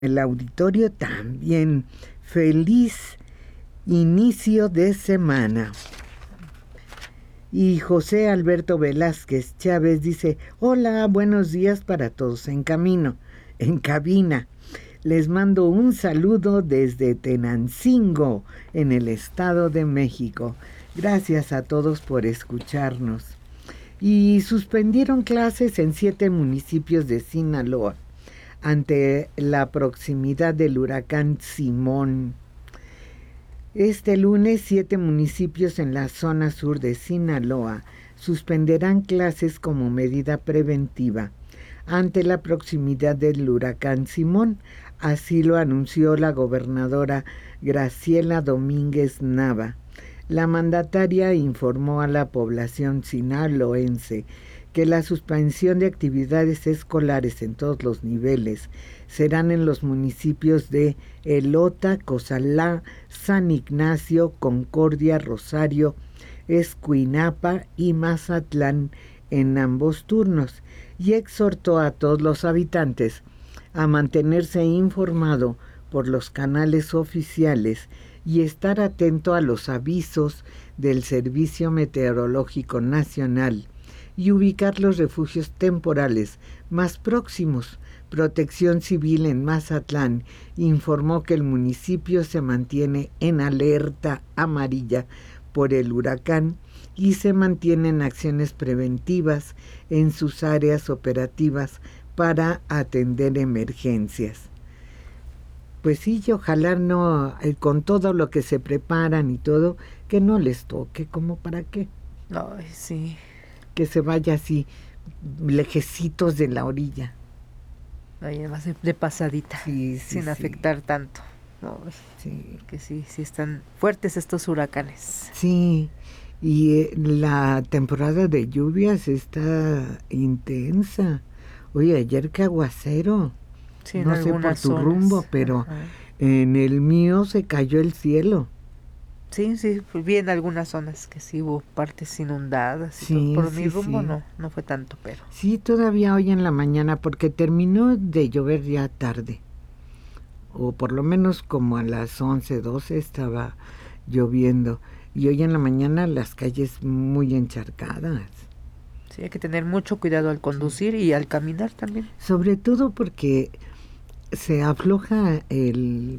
El auditorio también. Feliz inicio de semana. Y José Alberto Velázquez Chávez dice: hola, buenos días para todos en cabina. Les mando un saludo desde Tenancingo, en el Estado de México. Gracias a todos por escucarnos. Y suspendieron clases en 7 municipios de Sinaloa ante la proximidad del huracán Simón. Este lunes, 7 municipios en la zona sur de Sinaloa suspenderán clases como medida preventiva ante la proximidad del huracán Simón. Así lo anunció la gobernadora Graciela Domínguez Nava. La mandataria informó a la población sinaloense que la suspensión de actividades escolares en todos los niveles serán en los municipios de Elota, Cozalá, San Ignacio, Concordia, Rosario, Escuinapa y Mazatlán en ambos turnos, y exhortó a todos los habitantes a mantenerse informado por los canales oficiales y estar atento a los avisos del Servicio Meteorológico Nacional y ubicar los refugios temporales más próximos. Protección Civil en Mazatlán informó que el municipio se mantiene en alerta amarilla por el huracán y se mantienen acciones preventivas en sus áreas operativas para atender emergencias. Pues sí, y ojalá no, con todo lo que se preparan y todo, que no les toque, como para qué. Ay, sí. Que se vaya así, lejecitos de la orilla. Ahí además de pasadita, sí, sin afectar tanto. Ay, sí. Que sí están fuertes estos huracanes. Sí, y la temporada de lluvias está intensa. Oye, ayer qué aguacero. Sí, no sé por tu zonas. rumbo, pero en el mío se cayó el cielo. Sí, pues vi en algunas zonas que sí hubo partes inundadas. Sí, por mi rumbo no fue tanto, pero... Sí, todavía hoy en la mañana, porque terminó de llover ya tarde. O por lo menos como a las 11, 12 estaba lloviendo. Y hoy en la mañana las calles muy encharcadas. Sí, hay que tener mucho cuidado al conducir y al caminar también. Sobre todo porque se afloja el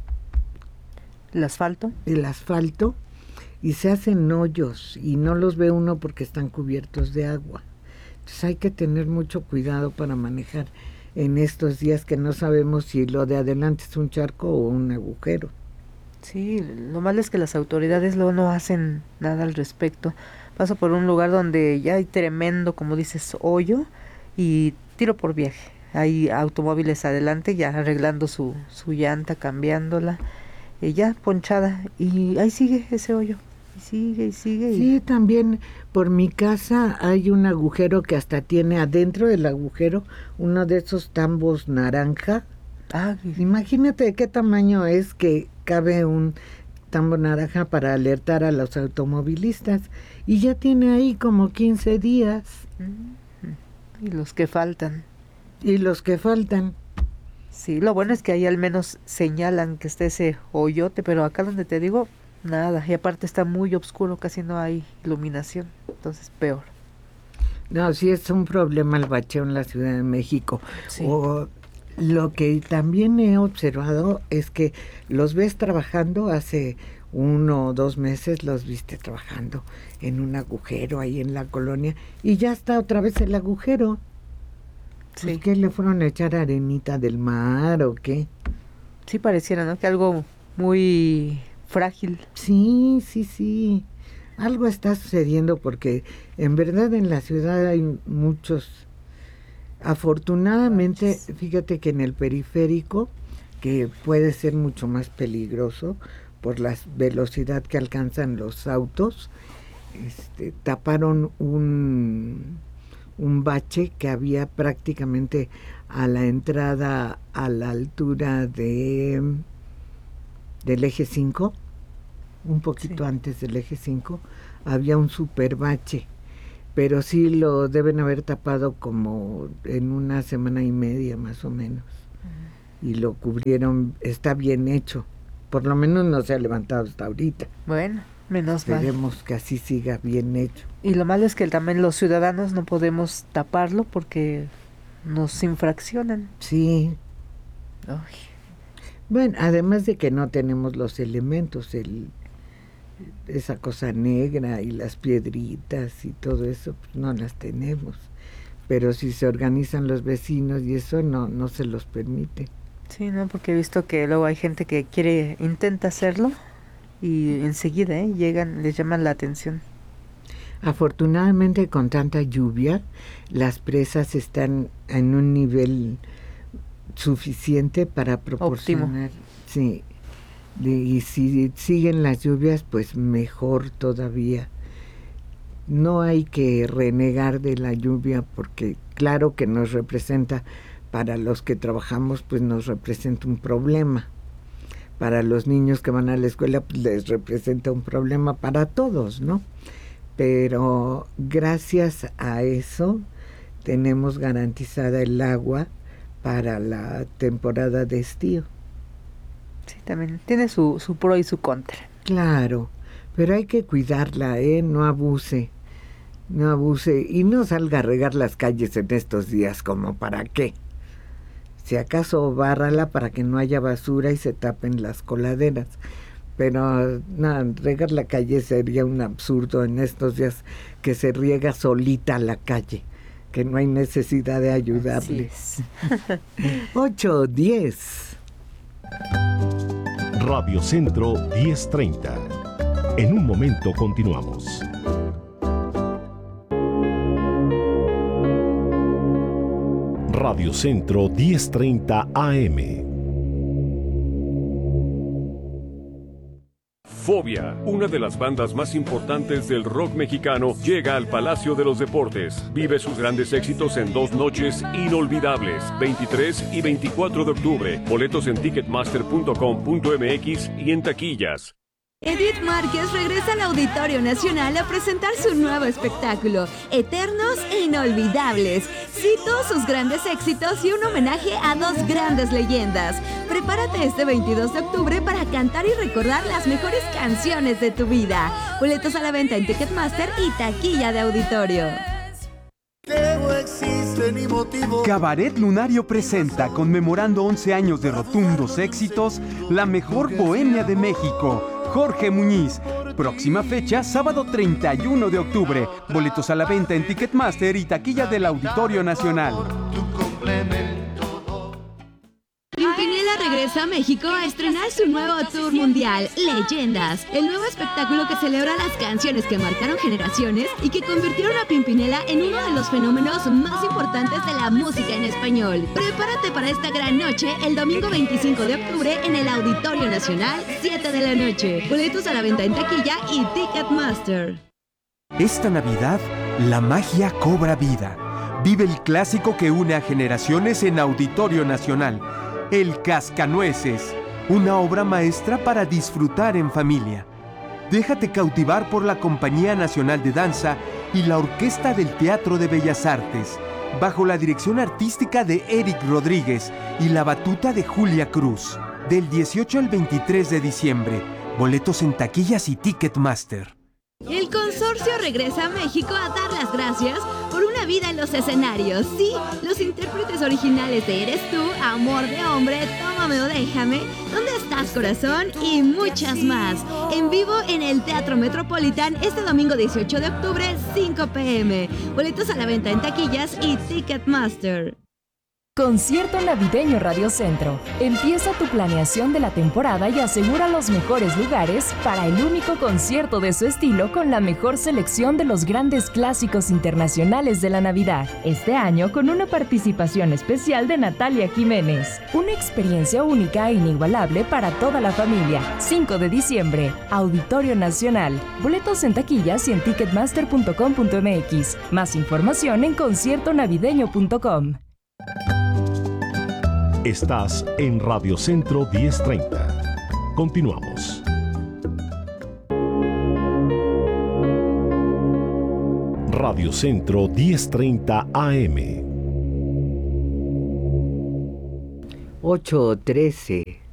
asfalto. El asfalto y se hacen hoyos y no los ve uno porque están cubiertos de agua. Entonces hay que tener mucho cuidado para manejar en estos días que no sabemos si lo de adelante es un charco o un agujero. Sí, lo malo es que las autoridades luego no hacen nada al respecto. Paso por un lugar donde ya hay tremendo, como dices, hoyo y tiro por viaje. Hay automóviles adelante ya arreglando su llanta, cambiándola, ya ponchada, y ahí sigue ese hoyo. Y sigue. Sí, también por mi casa hay un agujero que hasta tiene adentro del agujero uno de esos tambos naranja. Imagínate de qué tamaño es que cabe un tambo naranja para alertar a los automovilistas, y ya tiene ahí como 15 días. Y los que faltan. Sí, lo bueno es que ahí al menos señalan que está ese hoyote, pero acá donde te digo, nada. Y aparte está muy oscuro, casi no hay iluminación, entonces peor. No, sí es un problema el bacheo en la Ciudad de México. Sí. Lo que también he observado es que los ves trabajando hace 1 o 2 meses, los viste trabajando en un agujero ahí en la colonia y ya está otra vez el agujero. Sí. Pues, ¿qué le fueron a echar arenita del mar o qué? Sí pareciera, ¿no? Que algo muy frágil. Sí. Algo está sucediendo porque en verdad en la ciudad hay muchos. Afortunadamente, fíjate que en el periférico, que puede ser mucho más peligroso por la velocidad que alcanzan los autos, taparon un bache que había prácticamente a la entrada a la altura del eje 5, un poquito antes del eje 5, había un super bache, pero sí lo deben haber tapado como en 1 semana y media más o menos. y lo cubrieron, está bien hecho. Por lo menos no se ha levantado hasta ahorita. Bueno, menos mal. Esperemos que así siga bien hecho. Y lo malo es que también los ciudadanos no podemos taparlo porque nos infraccionan. Sí. Ay. Bueno, además de que no tenemos los elementos, esa cosa negra y las piedritas y todo eso, pues no las tenemos. Pero si se organizan los vecinos y eso, no se los permite. Sí, no, porque he visto que luego hay gente que intenta hacerlo y enseguida llegan, les llaman la atención. Afortunadamente, con tanta lluvia, las presas están en un nivel suficiente para proporcionar. Óptimo. Sí, y si siguen las lluvias, pues mejor todavía. No hay que renegar de la lluvia porque claro que nos representa, para los que trabajamos, pues nos representa un problema. Para los niños que van a la escuela, pues les representa un problema, para todos, ¿no? Pero gracias a eso tenemos garantizada el agua para la temporada de estío. Sí, también tiene su pro y su contra. Claro, pero hay que cuidarla, no abuse y no salga a regar las calles en estos días, como para qué. Si acaso bárrala para que no haya basura y se tapen las coladeras, pero no, regar la calle sería un absurdo en estos días que se riega solita la calle, que no hay necesidad de ayudarle. 8:10. Radio Centro 1030. En un momento continuamos. Radio Centro 1030 AM. Fobia, una de las bandas más importantes del rock mexicano, llega al Palacio de los Deportes. Vive sus grandes éxitos en 2 noches inolvidables, 23 y 24 de octubre. Boletos en ticketmaster.com.mx y en taquillas. Edith Márquez regresa al Auditorio Nacional a presentar su nuevo espectáculo, Eternos e Inolvidables. Cito sus grandes éxitos y un homenaje a 2 grandes leyendas. Prepárate este 22 de octubre para cantar y recordar las mejores canciones de tu vida. Boletos a la venta en Ticketmaster y taquilla de auditorio. Cabaret Lunario presenta, conmemorando 11 años de rotundos éxitos, la mejor bohemia de México, Jorge Muñiz. Próxima fecha, sábado 31 de octubre. Boletos a la venta en Ticketmaster y taquilla del Auditorio Nacional. Pimpinela regresa a México a estrenar su nuevo tour mundial, Leyendas, el nuevo espectáculo que celebra las canciones que marcaron generaciones y que convirtieron a Pimpinela en uno de los fenómenos más importantes de la música en español. Prepárate para esta gran noche el domingo 25 de octubre en el Auditorio Nacional, 7 de la noche. Boletos a la venta en taquilla y Ticketmaster. Esta Navidad, la magia cobra vida. Vive el clásico que une a generaciones en Auditorio Nacional. El Cascanueces, una obra maestra para disfrutar en familia. Déjate cautivar por la Compañía Nacional de Danza y la Orquesta del Teatro de Bellas Artes, bajo la dirección artística de Eric Rodríguez y la batuta de Julia Cruz. Del 18 al 23 de diciembre. Boletos en taquillas y Ticketmaster. El consorcio regresa a México a dar las gracias por una vida en los escenarios. Sí, los intérpretes originales de Eres Tú, Amor de Hombre, Tómame o Déjame, ¿Dónde estás, corazón? Y muchas más. En vivo en el Teatro Metropolitan este domingo 18 de octubre, 5 p.m. Boletos a la venta en taquillas y Ticketmaster. Concierto Navideño Radio Centro. Empieza tu planeación de la temporada y asegura los mejores lugares para el único concierto de su estilo con la mejor selección de los grandes clásicos internacionales de la Navidad. Este año con una participación especial de Natalia Jiménez. Una experiencia única e inigualable para toda la familia. 5 de diciembre, Auditorio Nacional. Boletos en taquillas y en ticketmaster.com.mx. Más información en conciertonavideño.com. Estás en Radio Centro 1030. Continuamos. Radio Centro 1030 AM. 8:13.